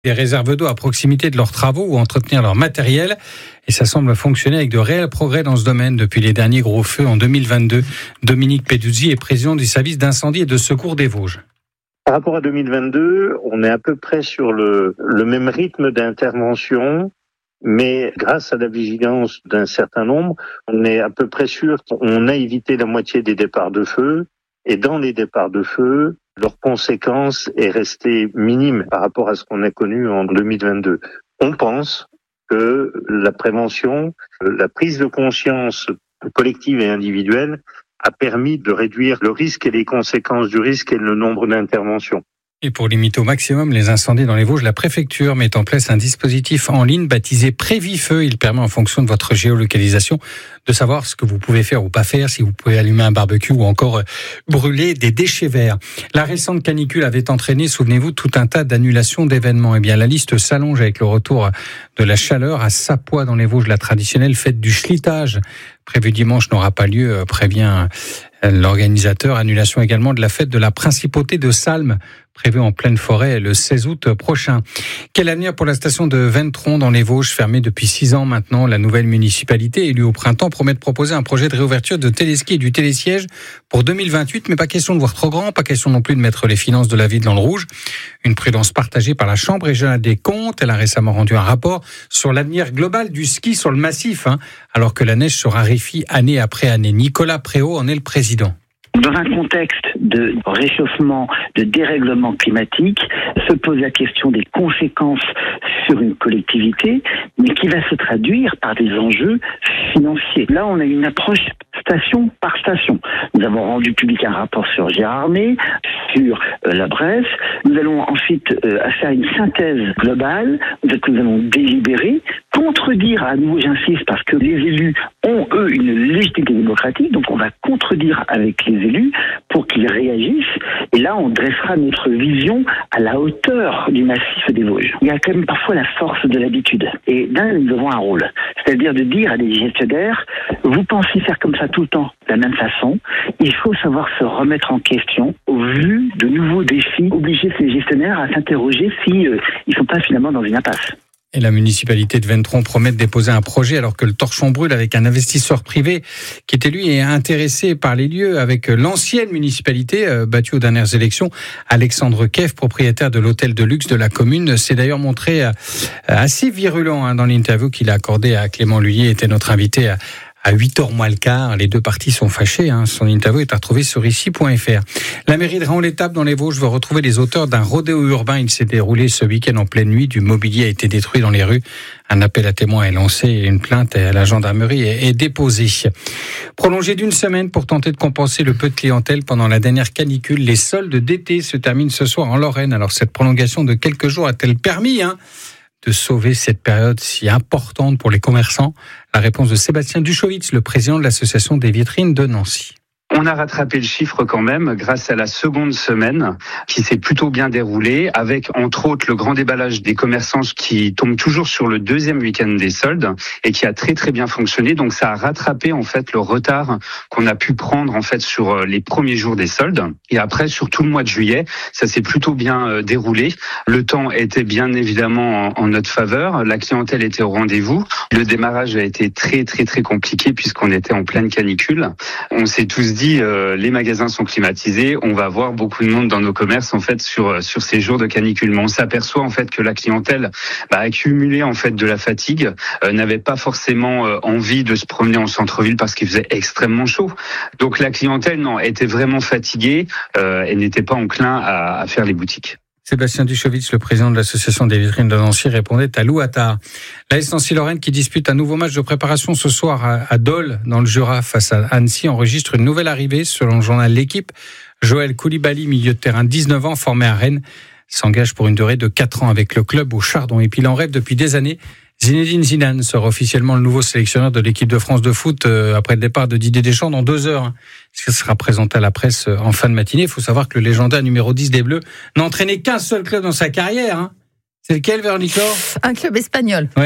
des réserves d'eau à proximité de leurs travaux ou entretenir leur matériel. Et ça semble fonctionner avec de réels progrès dans ce domaine depuis les derniers gros feux en 2022. Dominique Peduzzi est président du service d'incendie et de secours des Vosges. Par rapport à 2022, on est à peu près sur le même rythme d'intervention, mais grâce à la vigilance d'un certain nombre, on est à peu près sûr qu'on a évité la moitié des départs de feu. Et dans les départs de feu, leur conséquence est restée minime par rapport à ce qu'on a connu en 2022. On pense que la prévention, la prise de conscience collective et individuelle a permis de réduire le risque et les conséquences du risque et le nombre d'interventions. Et pour limiter au maximum les incendies dans les Vosges, la préfecture met en place un dispositif en ligne baptisé Prévifeu. Il permet en fonction de votre géolocalisation de savoir ce que vous pouvez faire ou pas faire, si vous pouvez allumer un barbecue ou encore brûler des déchets verts. La récente canicule avait entraîné, souvenez-vous, tout un tas d'annulations d'événements. Eh bien, la liste s'allonge avec le retour de la chaleur à Sapois dans les Vosges. La traditionnelle fête du schlitage prévue dimanche n'aura pas lieu, prévient l'organisateur. Annulation également de la fête de la principauté de Salmes, prévue en pleine forêt le 16 août prochain. Quel avenir pour la station de Ventron dans les Vosges, fermée depuis 6 ans maintenant? La nouvelle municipalité, élue au printemps, promet de proposer un projet de réouverture de téléski et du télésiège pour 2028, mais pas question de voir trop grand, pas question non plus de mettre les finances de la ville dans le rouge. Une prudence partagée par la Chambre régionale des comptes. Elle a récemment rendu un rapport sur l'avenir global du ski sur le massif, alors que la neige se raréfie année après année. Nicolas Préau en est le président. Dans un contexte de réchauffement, de dérèglement climatique, se pose la question des conséquences sur une collectivité, mais qui va se traduire par des enjeux financiers. Là, on a une approche station par station. Nous avons rendu public un rapport sur Gérardmer, sur la Bresse. Nous allons ensuite faire une synthèse globale que nous allons délibérer, contredire, à nouveau j'insiste, parce que les élus ont, eux, une légitimité démocratique, donc on va contredire avec les élus pour qu'ils réagissent, et là on dressera notre vision à la hauteur du massif des Vosges. Il y a quand même parfois la force de l'habitude, et là nous avons un rôle, c'est-à-dire de dire à des gestionnaires, vous pensez faire comme ça tout le temps, de la même façon, il faut savoir se remettre en question au vu de nouveaux défis, obliger ces gestionnaires à s'interroger si ils sont pas finalement dans une impasse. Et la municipalité de Ventron promet de déposer un projet alors que le torchon brûle avec un investisseur privé qui était lui intéressé par les lieux avec l'ancienne municipalité battue aux dernières élections. Alexandre Keff, propriétaire de l'hôtel de luxe de la commune, s'est d'ailleurs montré assez virulent dans l'interview qu'il a accordée à Clément Lhuillier, était notre invité à 8h moins le quart. Les deux parties sont fâchées. Son interview est à retrouver sur ici.fr. La mairie de Raon-l'Étape dans les Vosges veut retrouver les auteurs d'un rodéo urbain. Il s'est déroulé ce week-end en pleine nuit. Du mobilier a été détruit dans les rues. Un appel à témoins est lancé et une plainte à la gendarmerie est déposée. Prolongé d'une semaine pour tenter de compenser le peu de clientèle pendant la dernière canicule. Les soldes d'été se terminent ce soir en Lorraine. Alors cette prolongation de quelques jours a-t-elle permis de sauver cette période si importante pour les commerçants? La réponse de Sébastien Duchowitz, le président de l'association des vitrines de Nancy. On a rattrapé le chiffre quand même grâce à la seconde semaine qui s'est plutôt bien déroulée avec entre autres le grand déballage des commerçants qui tombe toujours sur le deuxième week-end des soldes et qui a très très bien fonctionné. Donc ça a rattrapé en fait le retard qu'on a pu prendre en fait sur les premiers jours des soldes. Et après sur tout le mois de juillet, ça s'est plutôt bien déroulé. Le temps était bien évidemment en notre faveur. La clientèle était au rendez-vous. Le démarrage a été très très très compliqué puisqu'on était en pleine canicule. On s'est tous dit les magasins sont climatisés, on va avoir beaucoup de monde dans nos commerces en fait sur ces jours de canicule. Mais on s'aperçoit en fait que la clientèle accumulée en fait de la fatigue n'avait pas forcément envie de se promener en centre-ville parce qu'il faisait extrêmement chaud. Donc la clientèle était vraiment fatiguée et n'était pas enclin à faire les boutiques. Sébastien Duchowitz, le président de l'association des vitrines de Nancy, répondait à Lou Attard. La Nancy Lorraine qui dispute un nouveau match de préparation ce soir à Dole, dans le Jura, face à Annecy, enregistre une nouvelle arrivée, selon le journal L'Équipe. Joël Koulibaly, milieu de terrain, 19 ans, formé à Rennes, s'engage pour une durée de 4 ans avec le club au Chardon. Et puis il en rêve depuis des années. Zinedine Zidane sera officiellement le nouveau sélectionneur de l'équipe de France de foot après le départ de Didier Deschamps dans 2 heures. Ce sera présenté à la presse en fin de matinée. Il faut savoir que le légendaire numéro 10 des Bleus n'a entraîné qu'un seul club dans sa carrière. C'est lequel, Véronique Laure ? Un club espagnol. Ouais.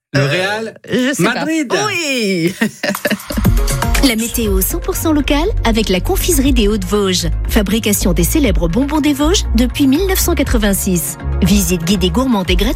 Le Real Je sais Madrid. pas. Oui. La météo 100% locale avec la confiserie des Hauts-de-Vosges. Fabrication des célèbres bonbons des Vosges depuis 1986. Visite guidée gourmande et gratuite